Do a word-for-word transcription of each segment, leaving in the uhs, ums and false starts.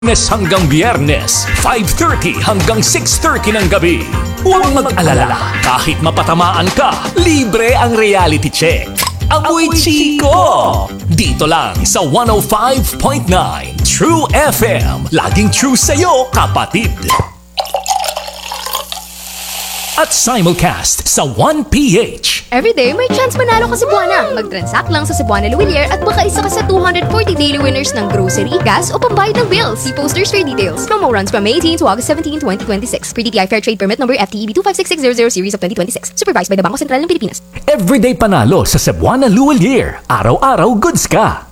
Lunes hanggang Biyernes, five thirty hanggang six thirty ng gabi. Huwag mag-alala, kahit mapatamaan ka, libre ang reality check. Amoy Chico! Dito lang sa one oh five point nine True F M. Laging true sa'yo, kapatid. At simulcast sa one P H. Everyday may chance manalo ka sa Cebuana. Mag-transact lang sa Cebuana Luwilier at baka isa ka sa two hundred forty daily winners ng grocery, gas o pambayad ng bills. See posters for details. Promo runs from May eighteenth to August seventeenth, twenty twenty-six. Per D T I Fair Trade Permit number F T E B two five six six zero zero series of twenty twenty-six. Supervised by the Bangko Sentral ng Pilipinas. Everyday panalo sa Cebuana Luwilier. Araw-araw goods ka.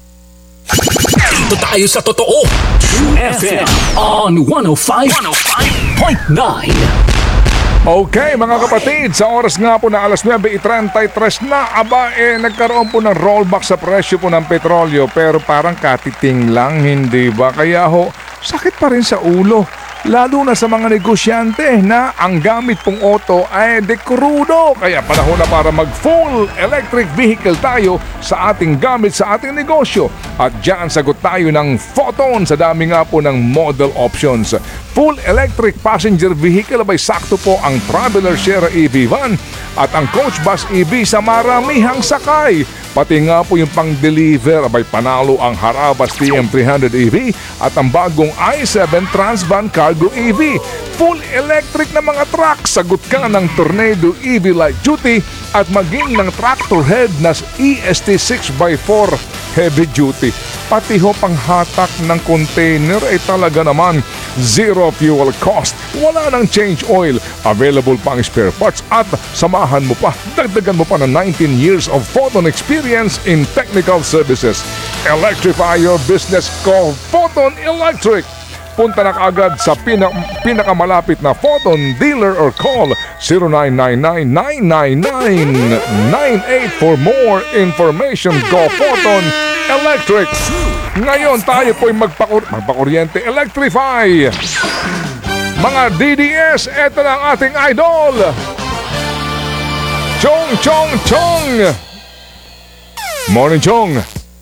Dito tayo sa totoo. True F M on one oh five point nine. Okay mga kapatid, sa oras nga po na alas nuwebe trentay-tres na, aba eh nagkaroon po ng rollback sa presyo po ng petrolyo, pero parang katiting lang, hindi ba? Kaya ho, sakit pa rin sa ulo. Lalo na sa mga negosyante na ang gamit pong auto ay dekrudo. Kaya panahon na para mag full electric vehicle tayo sa ating gamit sa ating negosyo. At dyan sagot tayo ng Photon sa dami nga po ng model options. Full electric passenger vehicle abay sakto po ang Traveler Sierra E V van at ang Coach Bus E V sa maramihang sakay. Pati nga po yung pang-deliver, abay panalo ang Harabas T M three hundred E V at ang bagong i seven Transvan Cargo E V. Full electric na mga truck, sagot ka ng Tornado E V Light Duty at maging ng tractor head na E S T six by four Heavy Duty. Pati ho panghatak ng container ay talaga naman zero fuel cost. Wala nang change oil. Available pa ang spare parts at samahan mo pa, dagdagan mo pa ng nineteen years of Photon experience in technical services. Electrify your business. Call Photon Electric. Punta na kaagad sa pina, pinakamalapit na Photon dealer or call zero nine nine nine nine nine nine nine eight for more information. Go Photon Electric. Ngayon tayo po'y magpakur magpakuryente. Electrify. Mga D D S, eto na ang ating idol. Chong Chong Chong. Morning Chong.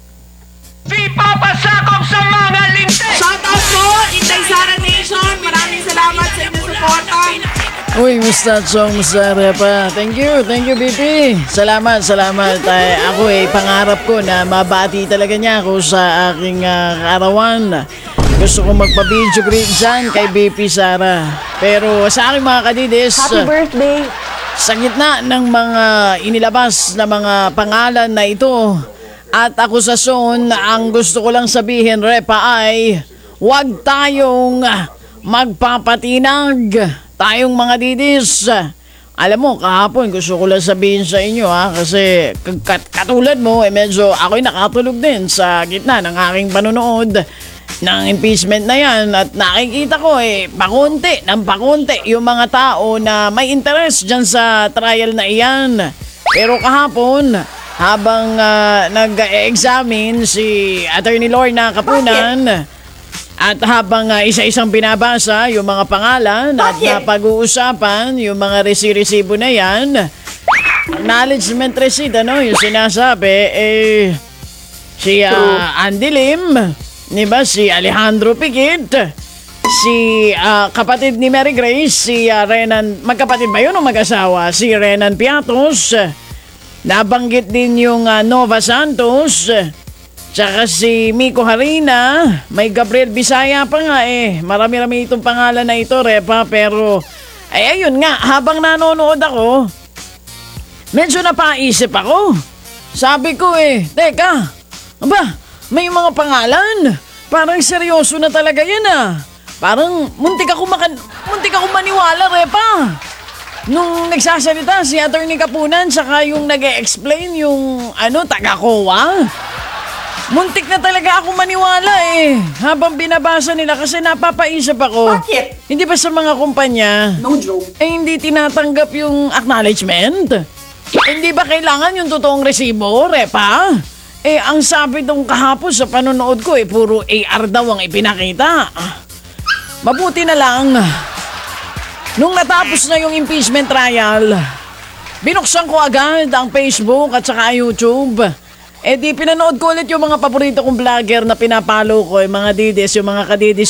Di papasakop sa mga linte! Shoutout po, Inday Sara Nation. Maraming salamat sa inyong suporta. Uy, musta Chong, musta Repa. Thank you, thank you B P. Salamat, salamat. Ay, ako eh, pangarap ko na mabati talaga niya ako sa aking uh, kaarawan. Gusto ko magpa-video greet dyan kay B P Sara. Pero sa aking mga kadidis, Happy birthday! sa gitna ng mga inilabas na mga pangalan na ito, at akusasyon, ang gusto ko lang sabihin, Repa, ay huwag tayong magpapatinag. Tayong mga didis. Alam mo, kahapon gusto ko lang sabihin sa inyo ha, kasi kat- katulad mo, eh, medyo ako'y nakatulog din sa gitna ng aking panonood ng impeachment na yan. At nakikita ko eh, pakunti ng pakunti yung mga tao na may interest dyan sa trial na iyan. Pero kahapon, habang uh, nag-examine si Attorney Lorna Kapunan at habang uh, isa-isang binabasa yung mga pangalan at napag-uusapan yung mga resi-resibo na yan, acknowledgement receipt, ano, yung sinasabi, eh, si uh, Andy Lim, diba, si Alejandro Piquit, si uh, kapatid ni Mary Grace, si uh, Renan, magkapatid ba yun o mag-asawa? Si Renan Piatos. Nabanggit din yung uh, Nova Santos, tsaka si Miko Harina, may Gabriel Bisaya pa nga eh. Marami-rami itong pangalan na ito, Repa, pero ay ayun nga, habang nanonood ako, medyo napaisip ako. Sabi ko eh, teka, aba, may mga pangalan, parang seryoso na talaga yan ah. Parang muntik ako, makan muntik ako maniwala, Repa. Nung nagsasalita si Attorney Kapunan saka yung nag-e-explain yung ano, taga-kowa, muntik na talaga ako maniwala eh. Habang binabasa nila kasi napapaisip ako. Bakit? Hindi ba sa mga kumpanya, No joke. eh hindi tinatanggap yung acknowledgement? Eh, hindi ba kailangan yung totoong resibo, Repa? Eh ang sabi nung kahapon sa panonood ko eh puro A R daw ang ipinakita. Mabuti na lang, nung natapos na yung impeachment trial, binuksan ko agad ang Facebook at saka YouTube. Eh di pinanood ko ulit yung mga paborito kong vlogger na pinapalo ko, yung mga didis, yung mga kadidis